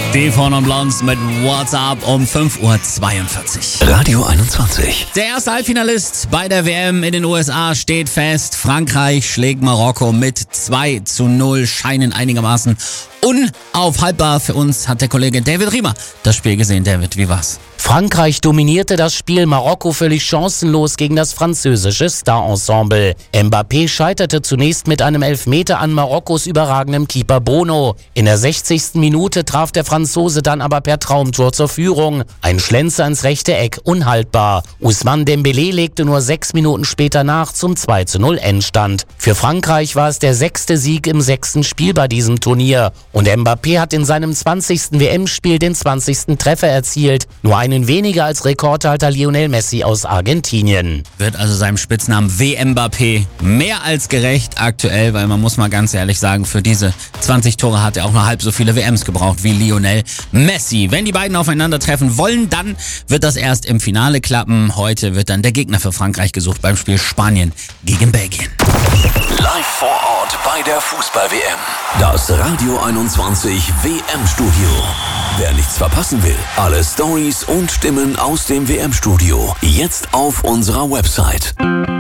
Die Four Blondes mit What's Up um 5:42 Uhr. Radio 21. Der erste Halbfinalist bei der WM in den USA steht fest. Frankreich schlägt Marokko mit 2:0. Scheinen einigermaßen unaufhaltbar. Für uns hat der Kollege David Riemer das Spiel gesehen. David, wie war's? Frankreich dominierte das Spiel, Marokko völlig chancenlos gegen das französische Star-Ensemble. Mbappé scheiterte zunächst mit einem Elfmeter an Marokkos überragendem Keeper Bono. In der 60. Minute traf der Franzose dann aber per Traumtor zur Führung. Ein Schlenzer ins rechte Eck, unhaltbar. Ousmane Dembélé legte nur 6 Minuten später nach zum 2:0 Endstand. Für Frankreich war es der 6. Sieg im 6. Spiel bei diesem Turnier. Und Mbappé hat in seinem 20. WM-Spiel den 20. Treffer erzielt. Nur einen weniger als Rekordhalter Lionel Messi aus Argentinien. Wird also seinem Spitznamen W-Mbappé mehr als gerecht aktuell, weil man muss mal ganz ehrlich sagen, für diese 20 Tore hat er auch nur halb so viele WMs gebraucht wie Lionel Messi. Wenn die beiden aufeinandertreffen wollen, dann wird das erst im Finale klappen. Heute wird dann der Gegner für Frankreich gesucht beim Spiel Spanien gegen Belgien. Live vor Ort bei der Fußball-WM. Das Radio 21 WM-Studio. Wer nichts verpassen will, alle Storys und Stimmen aus dem WM-Studio jetzt auf unserer Website.